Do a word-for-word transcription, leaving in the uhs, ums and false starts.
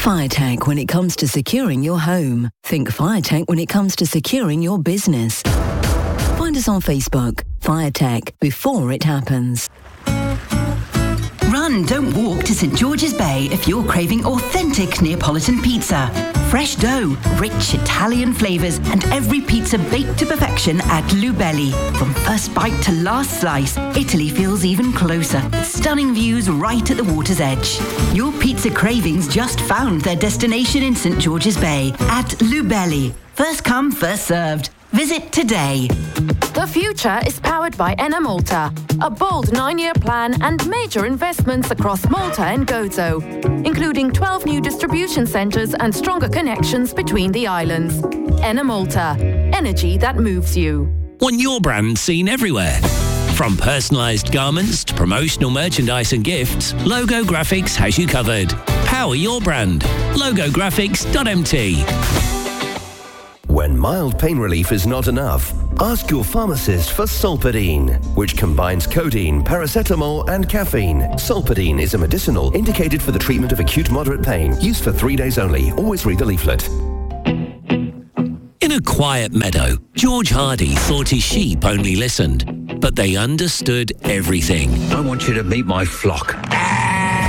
FireTech when it comes to securing your home. Think FireTech when it comes to securing your business. Find us on Facebook. FireTech, before it happens. Run, don't walk to St George's Bay if you're craving authentic Neapolitan pizza. Fresh dough, rich Italian flavours, and every pizza baked to perfection at Lubelli. From first bite to last slice, Italy feels even closer. With stunning views right at the water's edge. Your pizza cravings just found their destination in St George's Bay at Lubelli. First come, first served. Visit today. The future is powered by Enna Malta, a bold nine-year plan and major investments across Malta and Gozo, including twelve new distribution centres and stronger connections between the islands. Enna Malta, energy that moves you. Want your brand seen everywhere? From personalised garments to promotional merchandise and gifts, Logo Graphics has you covered. Power your brand. logographics dot m t. When mild pain relief is not enough, ask your pharmacist for Solpadeine, which combines codeine, paracetamol and caffeine. Solpadeine is a medicinal indicated for the treatment of acute moderate pain. Used for three days only. Always read the leaflet. In a quiet meadow, George Hardy thought his sheep only listened, but they understood everything. I want you to meet my flock.